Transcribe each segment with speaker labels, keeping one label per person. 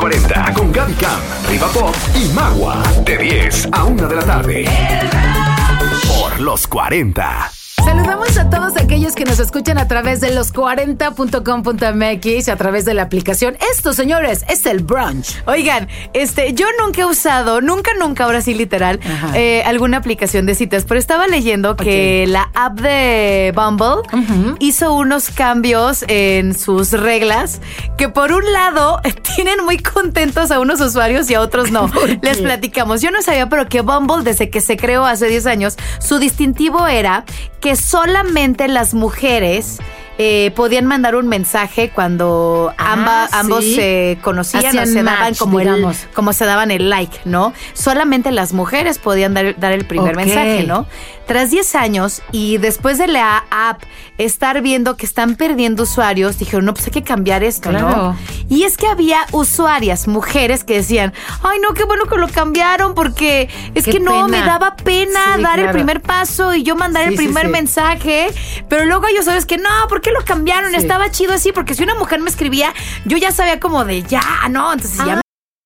Speaker 1: 40 con Gaby Cam, Riva Pop y Magua. De 10 a 1 de la tarde. Por los 40.
Speaker 2: Saludamos a todos aquellos que nos escuchan a través de los40.com.mx, a través de la aplicación. Esto, señores, es el brunch.
Speaker 3: Oigan, yo nunca he usado, nunca, ahora sí literal, alguna aplicación de citas, pero estaba leyendo que la app de Bumble hizo unos cambios en sus reglas que por un lado tienen muy contentos a unos usuarios y a otros no. Les platicamos. Yo no sabía, pero que Bumble, desde que se creó hace 10 años, su distintivo era que solamente las mujeres podían mandar un mensaje cuando ambos se conocían.
Speaker 2: Hacían
Speaker 3: o se
Speaker 2: match,
Speaker 3: daban como se daban el like, ¿no? Solamente las mujeres podían dar el primer mensaje, ¿no? Tras 10 años y después de la app estar viendo que están perdiendo usuarios, dijeron, no, pues hay que cambiar esto, ¿no? Y es que había usuarias, mujeres, que decían, ay, no, qué bueno que lo cambiaron, porque es que no, me daba pena dar el primer paso y yo mandar el primer mensaje, pero luego ellos sabes que no, ¿por qué lo cambiaron? Estaba chido así, porque si una mujer me escribía, yo ya sabía como de ya, ¿no? Entonces ya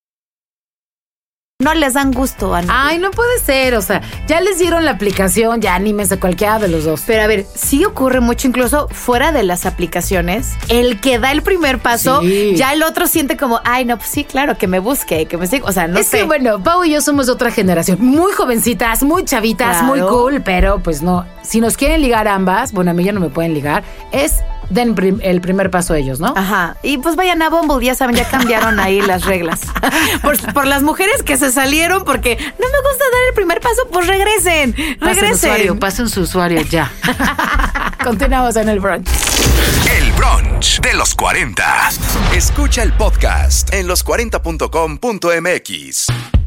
Speaker 3: no les dan gusto, Ana.
Speaker 2: Ay, no puede ser, o sea, ya les dieron la aplicación, ya anímense cualquiera de los dos.
Speaker 3: Pero a ver, sí ocurre mucho, incluso fuera de las aplicaciones, el que da el primer paso, ya el otro siente como, ay, no, pues sí, claro, que me busque, que me siga, o sea, no sé.
Speaker 2: Es que bueno, Pau y yo somos de otra generación, muy jovencitas, muy chavitas, muy cool, pero pues no, si nos quieren ligar ambas, bueno, a mí ya no me pueden ligar, den el primer paso ellos, ¿no?
Speaker 3: Ajá. Y pues vayan a Bumble, ya saben, ya cambiaron ahí las reglas. Por las mujeres que se salieron porque no me gusta dar el primer paso, pues regresen.
Speaker 2: Pasen su usuario ya. Continuamos en el brunch.
Speaker 1: El brunch de los 40. Escucha el podcast en los40.com.mx.